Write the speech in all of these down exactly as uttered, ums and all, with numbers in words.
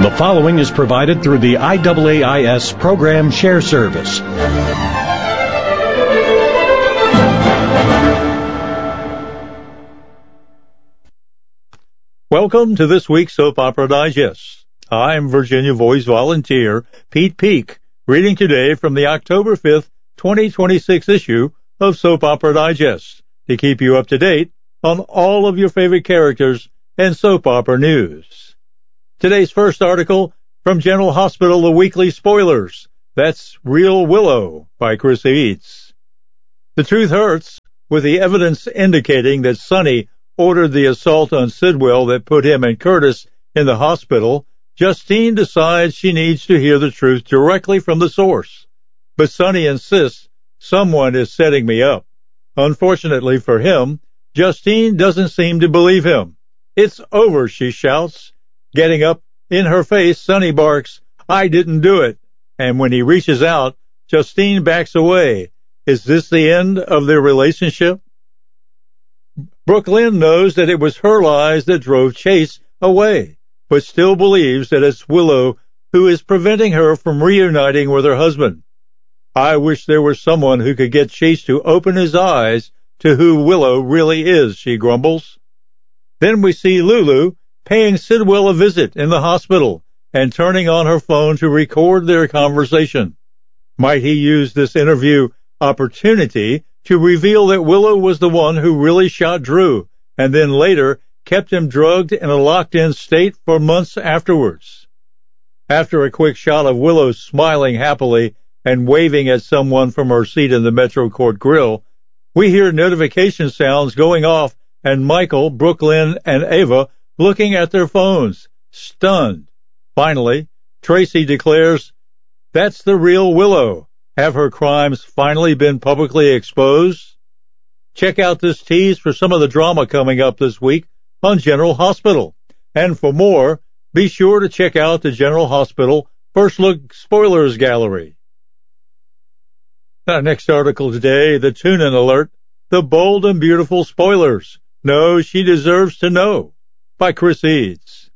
The following is provided through the I A A I S Program Share Service. Welcome to this week's Soap Opera Digest. I'm Virginia Voice volunteer Pete Peak, reading today from the October fifth, twenty twenty-six issue of Soap Opera Digest to keep you up to date on all of your favorite characters and soap opera news. Today's first article from General Hospital, the weekly spoilers. That's Real Willow by Chris Eads. The truth hurts, with the evidence indicating that Sonny ordered the assault on Sidwell that put him and Curtis in the hospital. Justine decides she needs to hear the truth directly from the source. But Sonny insists someone is setting me up. Unfortunately for him, Justine doesn't seem to believe him. It's over, she shouts. Getting up in her face, Sonny barks, I didn't do it. And when he reaches out, Justine backs away. Is this the end of their relationship? Brooklyn knows that it was her lies that drove Chase away, but still believes that it's Willow who is preventing her from reuniting with her husband. I wish there were someone who could get Chase to open his eyes to who Willow really is, she grumbles. Then we see Lulu paying Sidwell a visit in the hospital and turning on her phone to record their conversation. Might he use this interview opportunity to reveal that Willow was the one who really shot Drew and then later kept him drugged in a locked-in state for months afterwards? After a quick shot of Willow smiling happily and waving at someone from her seat in the Metro Court grill, we hear notification sounds going off and Michael, Brooklyn, and Ava looking at their phones, stunned. Finally, Tracy declares, that's the real Willow. Have her crimes finally been publicly exposed? Check out this tease for some of the drama coming up this week on General Hospital. And for more, be sure to check out the General Hospital First Look Spoilers Gallery. Our next article today, the tune-in alert, the bold and beautiful spoilers. No, she deserves to know, by Chris Eads.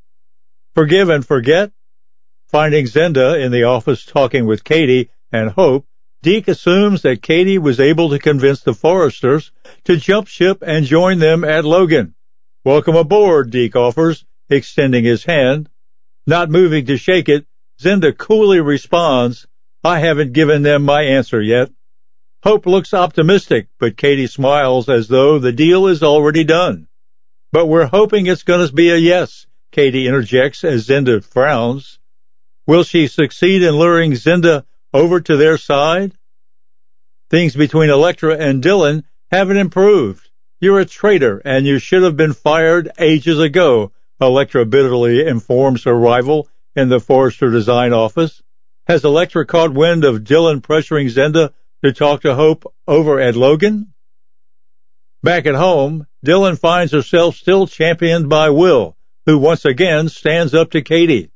Forgive and forget? Finding Zenda in the office talking with Katie and Hope, Deke assumes that Katie was able to convince the Forresters to jump ship and join them at Logan. Welcome aboard, Deke offers, extending his hand. Not moving to shake it, Zenda coolly responds, I haven't given them my answer yet. Hope looks optimistic, but Katie smiles as though the deal is already done. But we're hoping it's going to be a yes, Katie interjects as Zenda frowns. Will she succeed in luring Zenda over to their side? Things between Elektra and Dylan haven't improved. You're a traitor, and you should have been fired ages ago, Elektra bitterly informs her rival in the Forrester Design office. Has Elektra caught wind of Dylan pressuring Zenda to talk to Hope over at Logan? Back at home, Dylan finds herself still championed by Will, who once again stands up to Katie.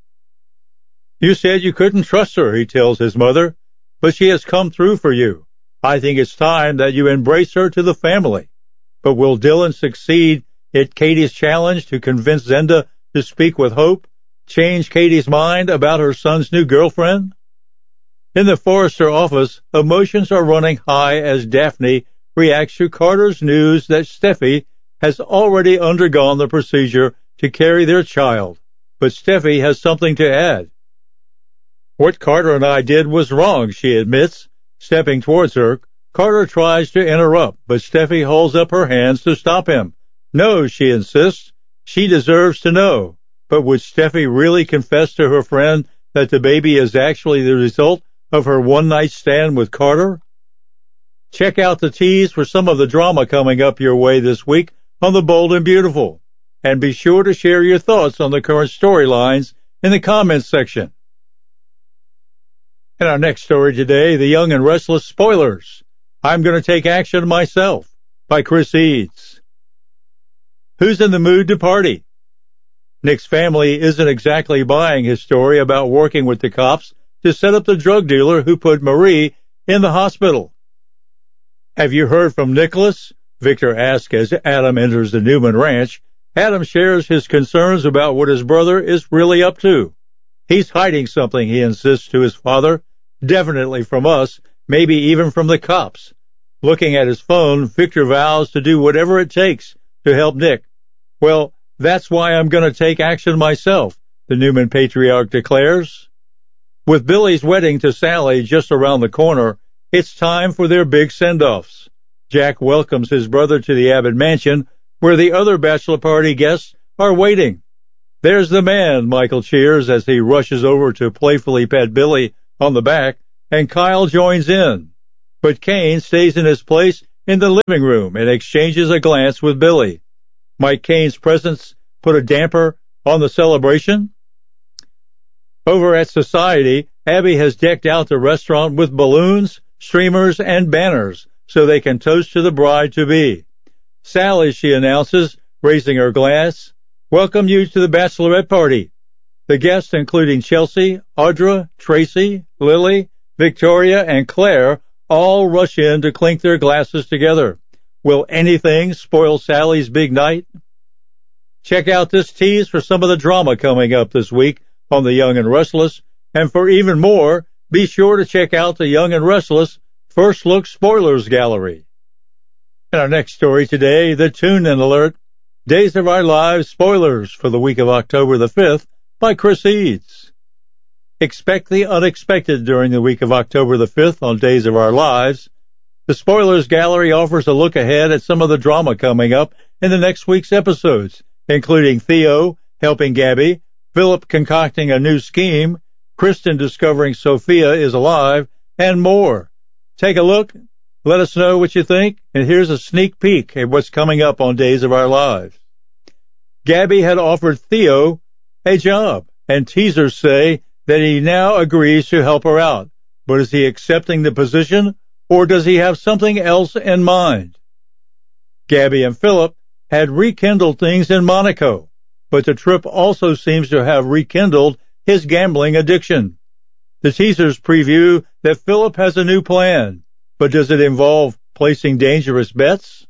You said you couldn't trust her, he tells his mother, but she has come through for you. I think it's time that you embrace her to the family. But will Dylan succeed at Katie's challenge to convince Zenda to speak with Hope, change Katie's mind about her son's new girlfriend? In the Forrester office, emotions are running high as Daphne reacts to Carter's news that Steffi has already undergone the procedure to carry their child, but Steffi has something to add. What Carter and I did was wrong, she admits. Stepping towards her, Carter tries to interrupt, but Steffi holds up her hands to stop him. No, she insists. She deserves to know. But would Steffi really confess to her friend that the baby is actually the result of her one-night stand with Carter? Check out the tease for some of the drama coming up your way this week on The Bold and Beautiful. And be sure to share your thoughts on the current storylines in the comments section. In our next story today, The Young and Restless Spoilers. I'm going to take action myself, by Chris Eads. Who's in the mood to party? Nick's family isn't exactly buying his story about working with the cops to set up the drug dealer who put Marie in the hospital. Have you heard from Nicholas? Victor asks as Adam enters the Newman Ranch. Adam shares his concerns about what his brother is really up to. He's hiding something, he insists to his father. Definitely from us, maybe even from the cops. Looking at his phone, Victor vows to do whatever it takes to help Nick. Well, that's why I'm going to take action myself, the Newman patriarch declares. With Billy's wedding to Sally just around the corner, it's time for their big send-offs. Jack welcomes his brother to the Abbott mansion, where the other bachelor party guests are waiting. There's the man, Michael cheers as he rushes over to playfully pat Billy on the back, and Kyle joins in. But Kane stays in his place in the living room and exchanges a glance with Billy. Might Kane's presence put a damper on the celebration? Over at Society, Abby has decked out the restaurant with balloons, streamers, and banners so they can toast to the bride-to-be. Sally, she announces, raising her glass, welcome you to the bachelorette party. The guests, including Chelsea, Audra, Tracy, Lily, Victoria, and Claire, all rush in to clink their glasses together. Will anything spoil Sally's big night? Check out this tease for some of the drama coming up this week on The Young and Restless, and for even more, be sure to check out the Young and Restless First Look Spoilers Gallery. In our next story today, the Tune-In Alert, Days of Our Lives spoilers for the week of October the fifth by Chris Eads. Expect the unexpected during the week of October the fifth on Days of Our Lives. The Spoilers Gallery offers a look ahead at some of the drama coming up in the next week's episodes, including Theo helping Gabby, Philip concocting a new scheme, Kristen discovering Sophia is alive, and more. Take a look, let us know what you think, and here's a sneak peek at what's coming up on Days of Our Lives. Gabby had offered Theo a job, and teasers say that he now agrees to help her out. But is he accepting the position, or does he have something else in mind? Gabby and Philip had rekindled things in Monaco, but the trip also seems to have rekindled his gambling addiction. The teasers preview that Philip has a new plan, but does it involve placing dangerous bets?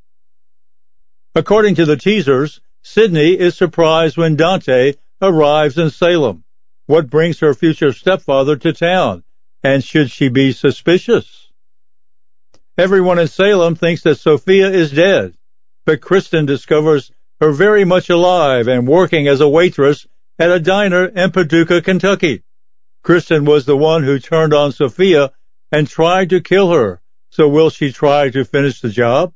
According to the teasers, Sydney is surprised when Dante arrives in Salem. What brings her future stepfather to town, and should she be suspicious? Everyone in Salem thinks that Sophia is dead, but Kristen discovers her very much alive and working as a waitress at a diner in Paducah, Kentucky. Kristen was the one who turned on Sophia and tried to kill her, so will she try to finish the job?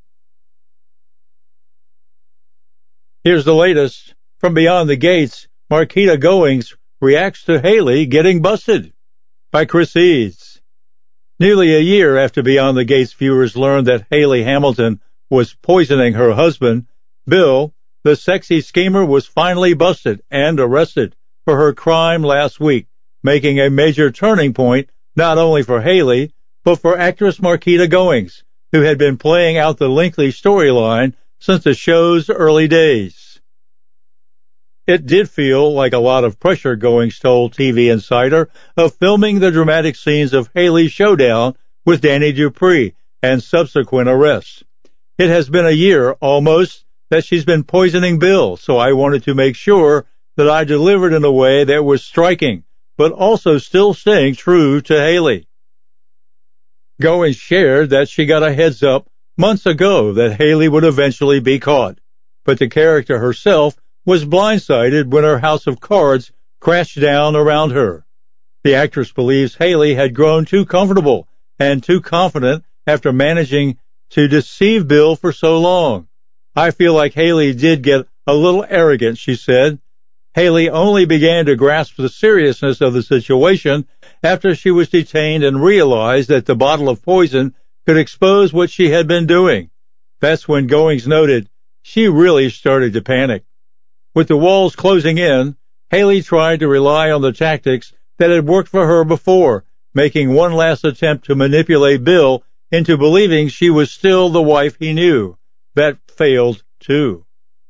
Here's the latest. From Beyond the Gates, Marquita Goings reacts to Haley getting busted by Chris Eads. Nearly a year after Beyond the Gates viewers learned that Haley Hamilton was poisoning her husband, Bill, the sexy schemer, was finally busted and arrested for her crime last week, making a major turning point not only for Haley, but for actress Marquita Goings, who had been playing out the lengthy storyline since the show's early days. It did feel like a lot of pressure, Goings told T V Insider, of filming the dramatic scenes of Haley's showdown with Danny Dupree and subsequent arrests. It has been a year, almost, that she's been poisoning Bill, so I wanted to make sure that I delivered in a way that was striking, but also still staying true to Haley. Goings shared that she got a heads up months ago that Haley would eventually be caught, but the character herself was blindsided when her house of cards crashed down around her. The actress believes Haley had grown too comfortable and too confident after managing to deceive Bill for so long. I feel like Haley did get a little arrogant, she said. Haley only began to grasp the seriousness of the situation after she was detained and realized that the bottle of poison could expose what she had been doing. That's when Goings noted she really started to panic. With the walls closing in, Haley tried to rely on the tactics that had worked for her before, making one last attempt to manipulate Bill into believing she was still the wife he knew. That failed, too.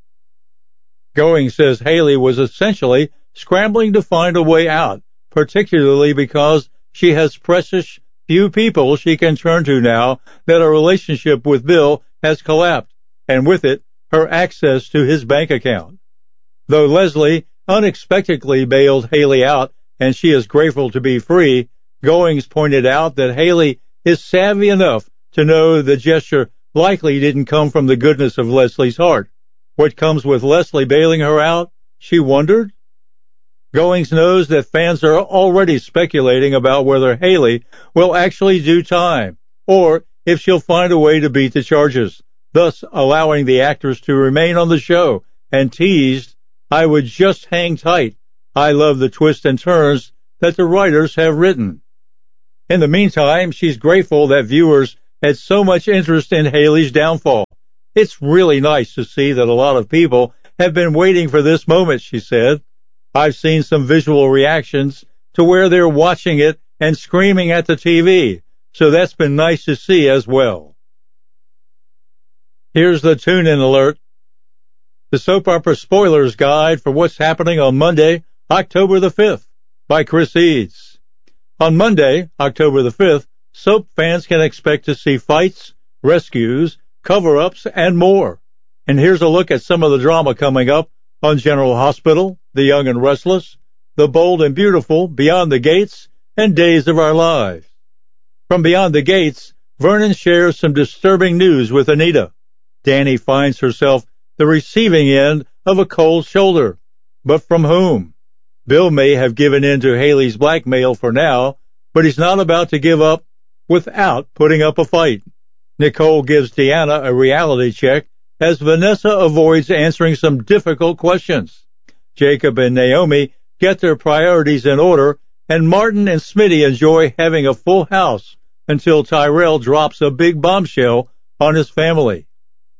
Goings says Haley was essentially scrambling to find a way out, particularly because she has precious few people she can turn to now that her relationship with Bill has collapsed, and with it, her access to his bank account. Though Leslie unexpectedly bailed Haley out and she is grateful to be free, Goings pointed out that Haley is savvy enough to know the gesture likely didn't come from the goodness of Leslie's heart. What comes with Leslie bailing her out? She wondered. Goings knows that fans are already speculating about whether Haley will actually do time, or if she'll find a way to beat the charges, thus allowing the actress to remain on the show, and teased, "I would just hang tight. I love the twists and turns that the writers have written." In the meantime, she's grateful that viewers had so much interest in Haley's downfall. "It's really nice to see that a lot of people have been waiting for this moment," she said. "I've seen some visual reactions to where they're watching it and screaming at the T V, so that's been nice to see as well." Here's the tune-in alert. The Soap Opera Spoilers Guide for what's happening on Monday, October the fifth, by Chris Eads. On Monday, October the fifth, soap fans can expect to see fights, rescues, cover-ups, and more. And here's a look at some of the drama coming up on General Hospital, The Young and Restless, The Bold and Beautiful, Beyond the Gates, and Days of Our Lives. From Beyond the Gates, Vernon shares some disturbing news with Anita. Danny finds herself the receiving end of a cold shoulder. But from whom? Bill may have given in to Haley's blackmail for now, but he's not about to give up without putting up a fight. Nicole gives Deanna a reality check as Vanessa avoids answering some difficult questions. Jacob and Naomi get their priorities in order, and Martin and Smitty enjoy having a full house until Tyrell drops a big bombshell on his family.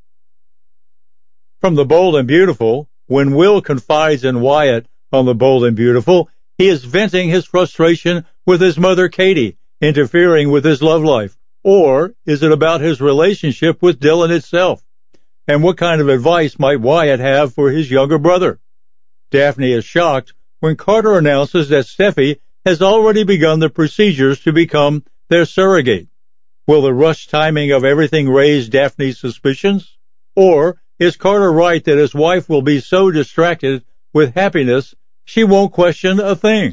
From The Bold and Beautiful, when Will confides in Wyatt on The Bold and Beautiful, he is venting his frustration with his mother Katie, interfering with his love life. Or is it about his relationship with Dylan itself? And what kind of advice might Wyatt have for his younger brother? Daphne is shocked when Carter announces that Steffi has already begun the procedures to become their surrogate. Will the rushed timing of everything raise Daphne's suspicions? Or is Carter right that his wife will be so distracted with happiness she won't question a thing?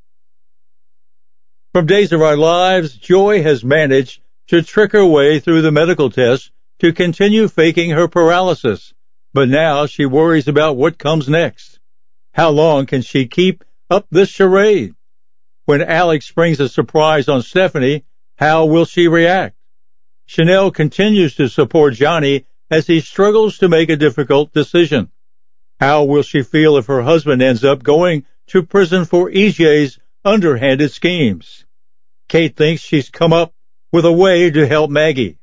From Days of Our Lives, Joy has managed to trick her way through the medical test to continue faking her paralysis, but now she worries about what comes next. How long can she keep up this charade? When Alex springs a surprise on Stephanie, how will she react? Chanel continues to support Johnny as he struggles to make a difficult decision. How will she feel if her husband ends up going to prison for E J's underhanded schemes? Kate thinks she's come up with a way to help Maggie.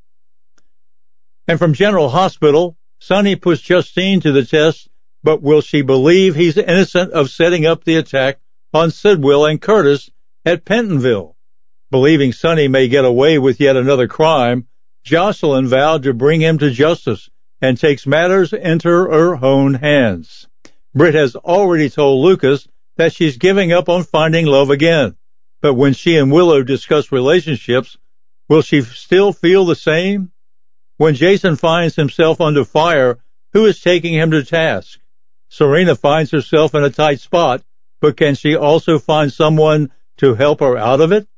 And from General Hospital, Sonny puts Justine to the test, but will she believe he's innocent of setting up the attack on Sidwell and Curtis at Pentonville? Believing Sonny may get away with yet another crime, Jocelyn vowed to bring him to justice and takes matters into her own hands. Britt has already told Lucas that she's giving up on finding love again, but when she and Willow discuss relationships, will she still feel the same? When Jason finds himself under fire, who is taking him to task? Serena finds herself in a tight spot, but can she also find someone to help her out of it?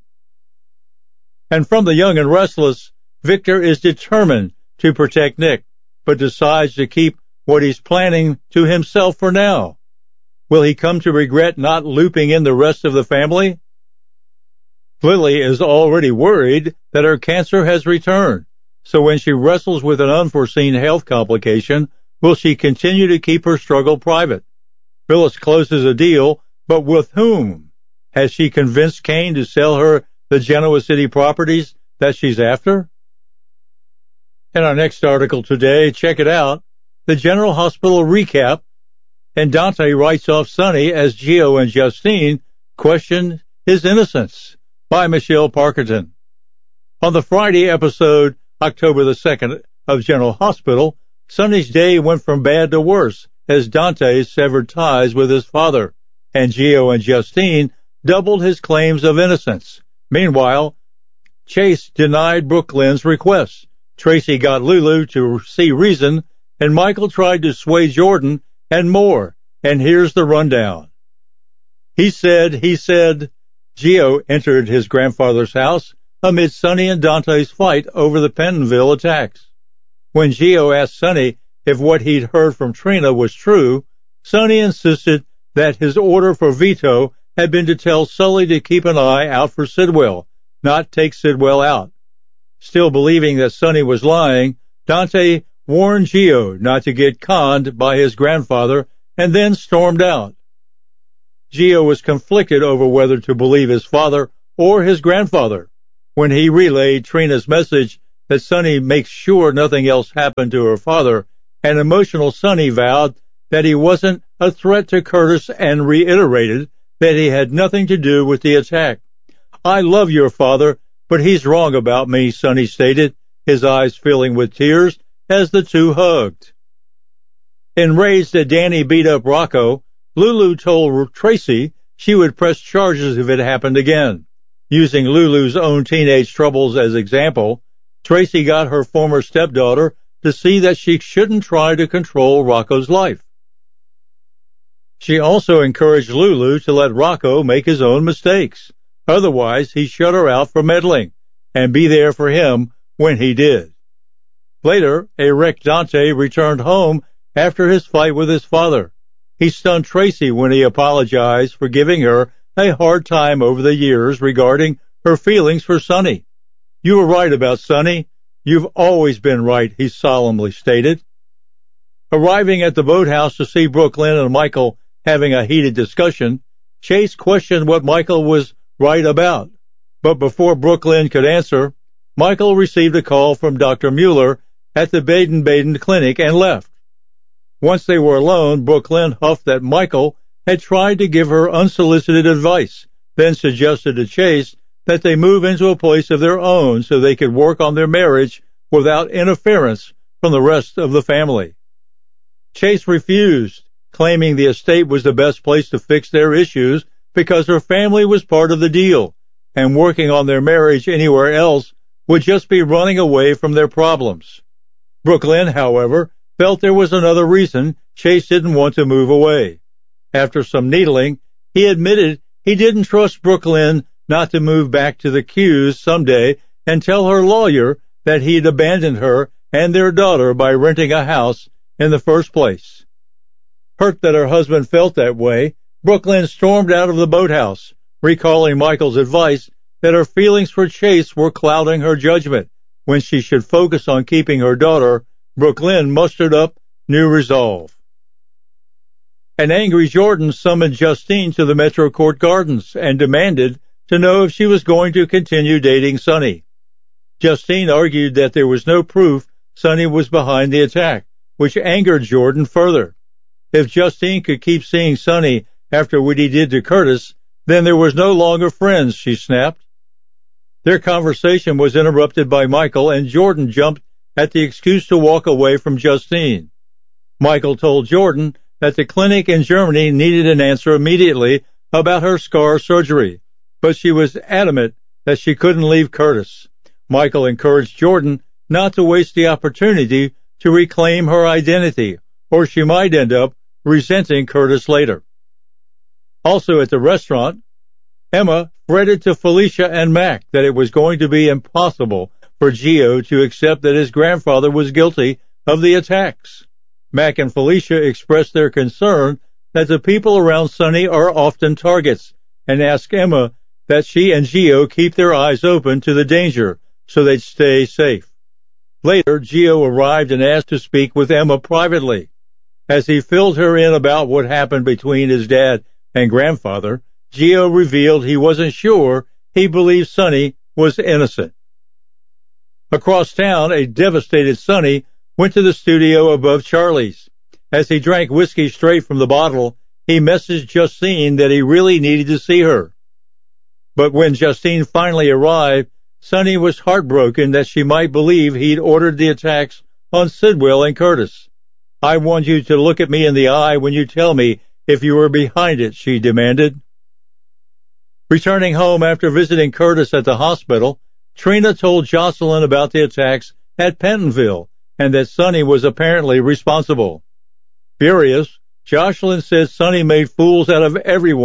And from The Young and Restless, Victor is determined to protect Nick, but decides to keep what he's planning to himself for now. Will he come to regret not looping in the rest of the family? Lily is already worried that her cancer has returned, so when she wrestles with an unforeseen health complication, will she continue to keep her struggle private? Phyllis closes a deal, but with whom? Has she convinced Kane to sell her the Genoa City properties that she's after? In our next article today, check it out, the General Hospital recap, and Dante writes off Sonny as Gio and Justine question his innocence, by Michelle Parkerton. On the Friday episode, October the second, of General Hospital, Sonny's day went from bad to worse as Dante severed ties with his father, and Gio and Justine doubled his claims of innocence. Meanwhile, Chase denied Brooklyn's request. Tracy got Lulu to see reason, and Michael tried to sway Jordan, and more. And here's the rundown. He said, he said, Gio entered his grandfather's house amid Sonny and Dante's fight over the Pentonville attacks. When Gio asked Sonny if what he'd heard from Trina was true, Sonny insisted that his order for veto had been to tell Sully to keep an eye out for Sidwell, not take Sidwell out. Still believing that Sonny was lying, Dante warned Gio not to get conned by his grandfather and then stormed out. Gio was conflicted over whether to believe his father or his grandfather. When he relayed Trina's message that Sonny makes sure nothing else happened to her father, an emotional Sonny vowed that he wasn't a threat to Curtis and reiterated that he had nothing to do with the attack. I love your father, but he's wrong about me, Sonny stated, his eyes filling with tears as the two hugged. Enraged that Danny beat up Rocco, Lulu told Tracy she would press charges if it happened again. Using Lulu's own teenage troubles as example, Tracy got her former stepdaughter to see that she shouldn't try to control Rocco's life. She also encouraged Lulu to let Rocco make his own mistakes. Otherwise, he'd shut her out for meddling and be there for him when he did. Later, a wrecked Dante returned home after his fight with his father. He stunned Tracy when he apologized for giving her a hard time over the years regarding her feelings for Sonny. You were right about Sonny. You've always been right, he solemnly stated. Arriving at the boathouse to see Brooklyn and Michael having a heated discussion, Chase questioned what Michael was right about. But before Brooklyn could answer, Michael received a call from Doctor Mueller at the Baden-Baden clinic and left. Once they were alone, Brooklyn huffed that Michael had tried to give her unsolicited advice, then suggested to Chase that they move into a place of their own so they could work on their marriage without interference from the rest of the family. Chase refused, claiming the estate was the best place to fix their issues because her family was part of the deal, and working on their marriage anywhere else would just be running away from their problems. Brooklyn, however, felt there was another reason Chase didn't want to move away. After some needling, he admitted he didn't trust Brooklyn not to move back to the Q's someday and tell her lawyer that he'd abandoned her and their daughter by renting a house in the first place. Hurt that her husband felt that way, Brooklyn stormed out of the boathouse, recalling Michael's advice that her feelings for Chase were clouding her judgment. When she should focus on keeping her daughter, Brooklyn mustered up new resolve. An angry Jordan summoned Justine to the Metro Court Gardens and demanded to know if she was going to continue dating Sonny. Justine argued that there was no proof Sonny was behind the attack, which angered Jordan further. If Justine could keep seeing Sonny after what he did to Curtis, then there was no longer friends, she snapped. Their conversation was interrupted by Michael, and Jordan jumped at the excuse to walk away from Justine. Michael told Jordan that the clinic in Germany needed an answer immediately about her scar surgery, but she was adamant that she couldn't leave Curtis. Michael encouraged Jordan not to waste the opportunity to reclaim her identity, or she might end up resenting Curtis later. Also at the restaurant, Emma fretted to Felicia and Mac that it was going to be impossible for Gio to accept that his grandfather was guilty of the attacks. Mac and Felicia expressed their concern that the people around Sonny are often targets and asked Emma that she and Gio keep their eyes open to the danger so they'd stay safe. Later, Gio arrived and asked to speak with Emma privately. As he filled her in about what happened between his dad and grandfather, Gio revealed he wasn't sure he believed Sonny was innocent. Across town, a devastated Sonny went to the studio above Charlie's. As he drank whiskey straight from the bottle, he messaged Justine that he really needed to see her. But when Justine finally arrived, Sonny was heartbroken that she might believe he'd ordered the attacks on Sidwell and Curtis. I want you to look at me in the eye when you tell me if you were behind it, she demanded. Returning home after visiting Curtis at the hospital, Trina told Jocelyn about the attacks at Pentonville and that Sonny was apparently responsible. Furious, Jocelyn said Sonny made fools out of everyone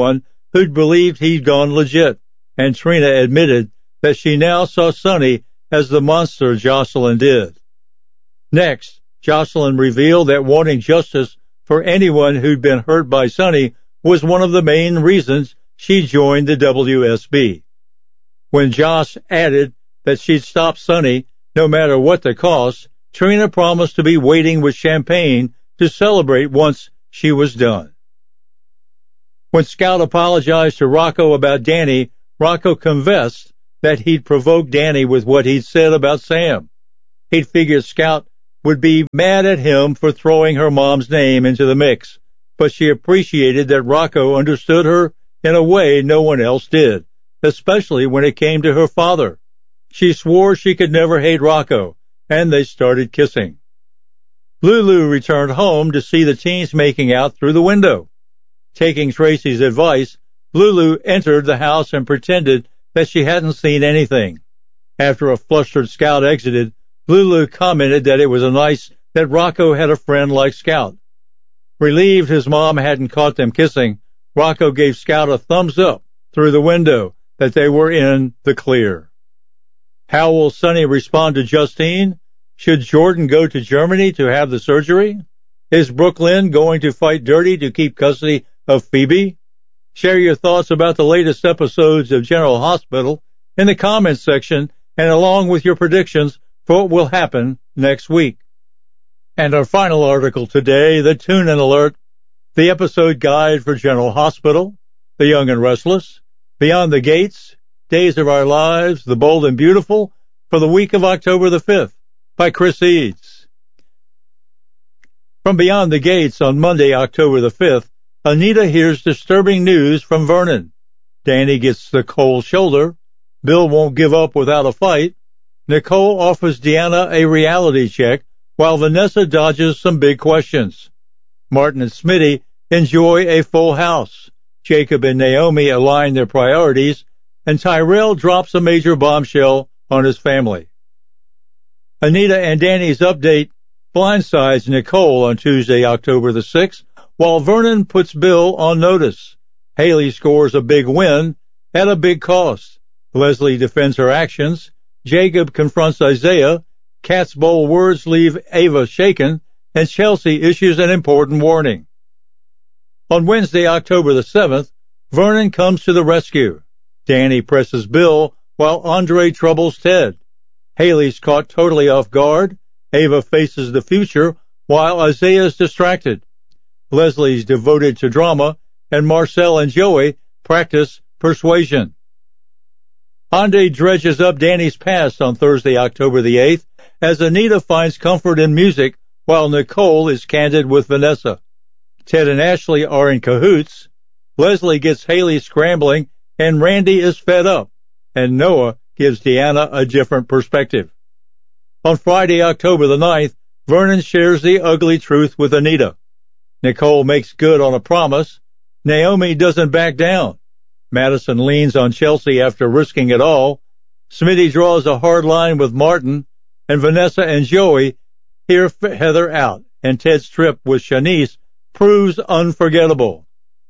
who'd believed he'd gone legit, and Trina admitted that she now saw Sonny as the monster Jocelyn did. Next, Jocelyn revealed that wanting justice for anyone who'd been hurt by Sonny was one of the main reasons she joined the W S B. When Josh added that she'd stop Sonny no matter what the cost, Trina promised to be waiting with champagne to celebrate once she was done. When Scout apologized to Rocco about Danny, Rocco confessed that he'd provoked Danny with what he'd said about Sam. He'd figured Scout would be mad at him for throwing her mom's name into the mix, but she appreciated that Rocco understood her in a way no one else did, especially when it came to her father. She swore she could never hate Rocco, and they started kissing. Lulu returned home to see the teens making out through the window. Taking Tracy's advice, Lulu entered the house and pretended that she hadn't seen anything. After a flustered Scout exited, Lulu commented that it was nice that Rocco had a friend like Scout. Relieved his mom hadn't caught them kissing, Rocco gave Scout a thumbs up through the window that they were in the clear. How will Sonny respond to Justine? Should Jordan go to Germany to have the surgery? Is Brooklyn going to fight dirty to keep custody of Phoebe? Share your thoughts about the latest episodes of General Hospital in the comments section, and along with your predictions for what will happen next week. And our final article today, the Tune-In Alert, the episode guide for General Hospital, The Young and Restless, Beyond the Gates, Days of Our Lives, The Bold and Beautiful, for the week of October the fifth, by Chris Eads. From Beyond the Gates on Monday, October the fifth, Anita hears disturbing news from Vernon. Danny gets the cold shoulder. Bill won't give up without a fight. Nicole offers Deanna a reality check, while Vanessa dodges some big questions. Martin and Smitty enjoy a full house. Jacob and Naomi align their priorities, and Tyrell drops a major bombshell on his family. Anita and Danny's update blindsides Nicole on Tuesday, October the sixth, while Vernon puts Bill on notice. Haley scores a big win at a big cost. Leslie defends her actions. Jacob confronts Isaiah. Kat's bold words leave Ava shaken, and Chelsea issues an important warning. On Wednesday, October the seventh, Vernon comes to the rescue. Danny presses Bill while Andre troubles Ted. Haley's caught totally off guard. Ava faces the future while Isaiah's distracted. Leslie's devoted to drama, and Marcel and Joey practice persuasion. Andre dredges up Danny's past on Thursday, October the eighth, as Anita finds comfort in music while Nicole is candid with Vanessa. Ted and Ashley are in cahoots. Leslie gets Haley scrambling, and Randy is fed up, and Noah gives Deanna a different perspective. On Friday, October the ninth, Vernon shares the ugly truth with Anita. Nicole makes good on a promise. Naomi doesn't back down. Madison leans on Chelsea after risking it all. Smitty draws a hard line with Martin, and Vanessa and Joey hear Heather out, and Ted's trip with Shanice proves unforgettable.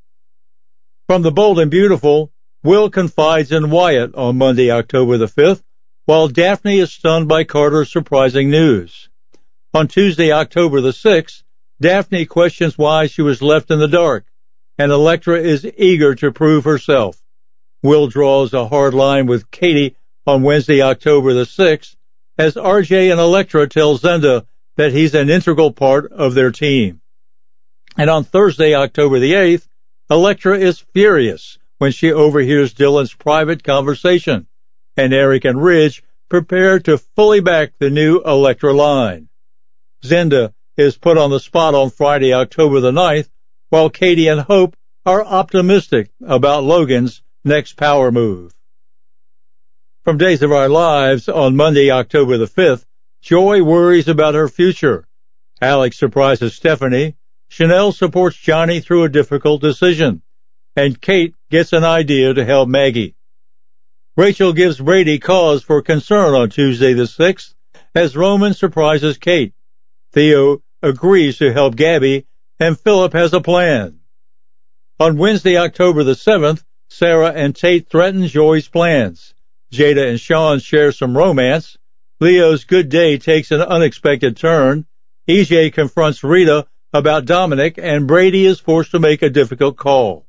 From The Bold and Beautiful, Will confides in Wyatt on Monday, October the fifth, while Daphne is stunned by Carter's surprising news. On Tuesday, October the sixth, Daphne questions why she was left in the dark, and Electra is eager to prove herself. Will draws a hard line with Katie on Wednesday, October the sixth, as R J and Electra tell Zenda that he's an integral part of their team. And on Thursday, October the eighth, Electra is furious when she overhears Dylan's private conversation, and Eric and Ridge prepare to fully back the new Electra line. Zenda is put on the spot on Friday, October the ninth, while Katie and Hope are optimistic about Logan's next power move. From Days of Our Lives on Monday, October the fifth, Joy worries about her future. Alex surprises Stephanie. Chanel supports Johnny through a difficult decision, and Kate gets an idea to help Maggie. Rachel gives Brady cause for concern on Tuesday the sixth, as Roman surprises Kate. Theo agrees to help Gabby, and Philip has a plan. On Wednesday, October the seventh, Sarah and Tate threaten Joy's plans. Jada and Sean share some romance. Leo's good day takes an unexpected turn. E J confronts Rita about Dominic, and Brady is forced to make a difficult call.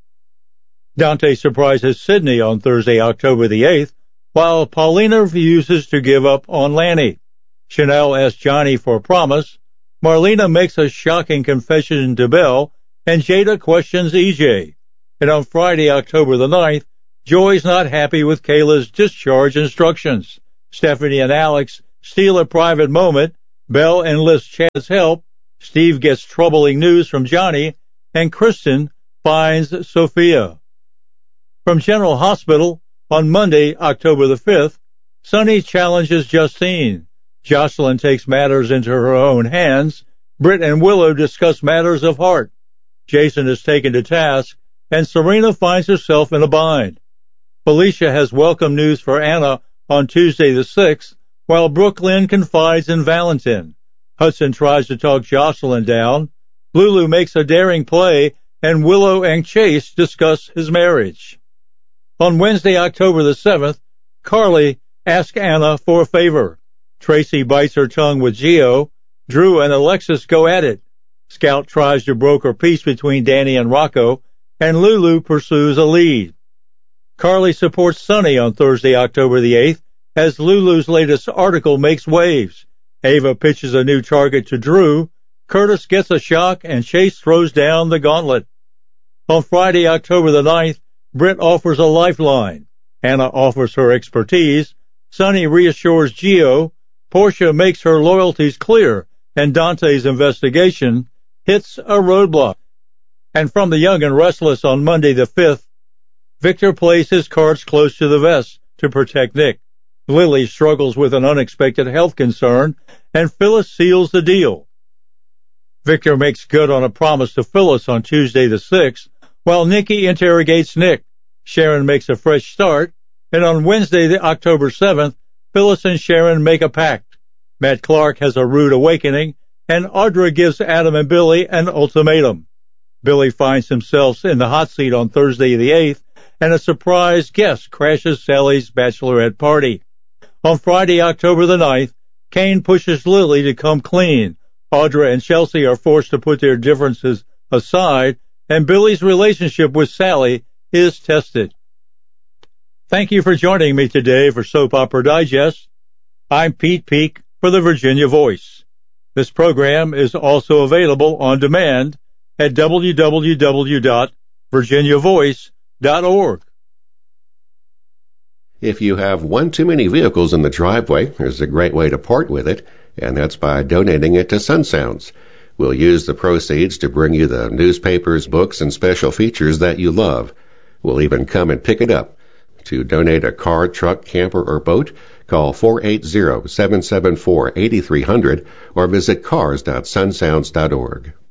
Dante surprises Sydney on Thursday, October the eighth, while Paulina refuses to give up on Lanny. Chanel asks Johnny for a promise. Marlena makes a shocking confession to Belle, and Jada questions E J. And on Friday, October the ninth, Joy's not happy with Kayla's discharge instructions. Stephanie and Alex steal a private moment. Belle enlists Chad's help. Steve gets troubling news from Johnny, and Kristen finds Sophia. From General Hospital, on Monday, October the fifth, Sunny challenges Justine. Jocelyn takes matters into her own hands. Britt and Willow discuss matters of heart. Jason is taken to task, and Serena finds herself in a bind. Felicia has welcome news for Anna on Tuesday the sixth, while Brooklyn confides in Valentin. Hudson tries to talk Jocelyn down. Lulu makes a daring play, and Willow and Chase discuss his marriage. On Wednesday, October the seventh, Carly asks Anna for a favor. Tracy bites her tongue with Gio. Drew and Alexis go at it. Scout tries to broker peace between Danny and Rocco, and Lulu pursues a lead. Carly supports Sunny on Thursday, October the eighth, as Lulu's latest article makes waves. Ava pitches a new target to Drew. Curtis gets a shock, and Chase throws down the gauntlet. On Friday, October the ninth, Britt offers a lifeline. Anna offers her expertise. Sunny reassures Gio. Portia makes her loyalties clear, and Dante's investigation hits a roadblock. And from the Young and Restless on Monday the fifth, Victor plays his cards close to the vest to protect Nick. Lily struggles with an unexpected health concern, and Phyllis seals the deal. Victor makes good on a promise to Phyllis on Tuesday the sixth, while Nikki interrogates Nick. Sharon makes a fresh start, and on Wednesday the October seventh, Phyllis and Sharon make a pact. Matt Clark has a rude awakening, and Audra gives Adam and Billy an ultimatum. Billy finds himself in the hot seat on Thursday the eighth, and a surprise guest crashes Sally's bachelorette party. On Friday, October the ninth, Kane pushes Lily to come clean. Audra and Chelsea are forced to put their differences aside, and Billy's relationship with Sally is tested. Thank you for joining me today for Soap Opera Digest. I'm Pete Peak for the Virginia Voice. This program is also available on demand at w w w dot virginia voice dot org. If you have one too many vehicles in the driveway, there's a great way to part with it, and that's by donating it to Sun Sounds. We'll use the proceeds to bring you the newspapers, books, and special features that you love. We'll even come and pick it up. To donate a car, truck, camper, or boat, call four eight zero, seven seven four, eight three zero zero or visit cars dot sun sounds dot org.